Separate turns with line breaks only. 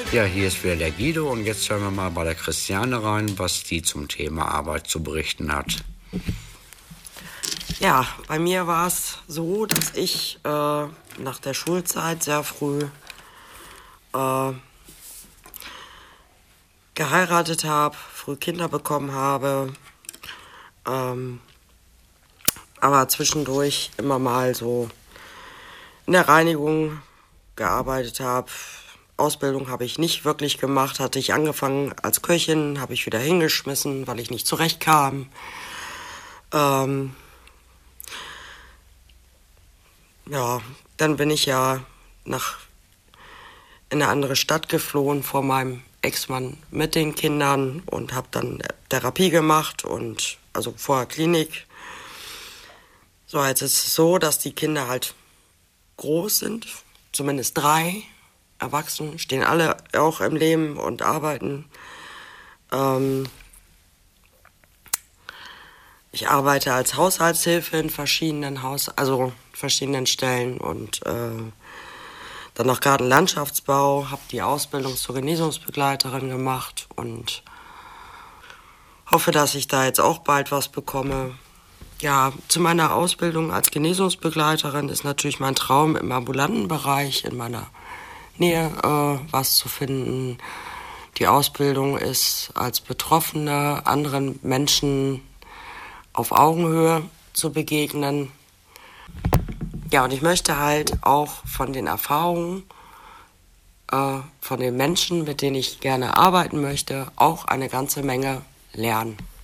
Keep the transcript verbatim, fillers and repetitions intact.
Ja, hier ist wieder der Guido und jetzt hören wir mal bei der Christiane rein, was die zum Thema Arbeit zu berichten hat.
Ja, bei mir war es so, dass ich äh, nach der Schulzeit sehr früh äh, geheiratet habe, früh Kinder bekommen habe, ähm, aber zwischendurch immer mal so in der Reinigung gearbeitet habe. Ausbildung habe ich nicht wirklich gemacht, hatte ich angefangen als Köchin, habe ich wieder hingeschmissen, weil ich nicht zurechtkam. Ähm, ja, dann bin ich ja nach in eine andere Stadt geflohen vor meinem Ex-Mann mit den Kindern und habe dann Therapie gemacht und also vorher Klinik. So, jetzt ist es so, dass die Kinder halt groß sind, zumindest drei. Erwachsen, stehen alle auch im Leben und arbeiten. Ähm, ich arbeite als Haushaltshilfe in verschiedenen Haus, also verschiedenen Stellen und äh, dann noch Gartenlandschaftsbau, habe die Ausbildung zur Genesungsbegleiterin gemacht und hoffe, dass ich da jetzt auch bald was bekomme. Ja, zu meiner Ausbildung als Genesungsbegleiterin ist natürlich mein Traum im ambulanten Bereich in meiner Nähe äh, was zu finden. Die Ausbildung ist als Betroffene anderen Menschen auf Augenhöhe zu begegnen. Ja, und ich möchte halt auch von den Erfahrungen äh, von den Menschen, mit denen ich gerne arbeiten möchte, auch eine ganze Menge lernen.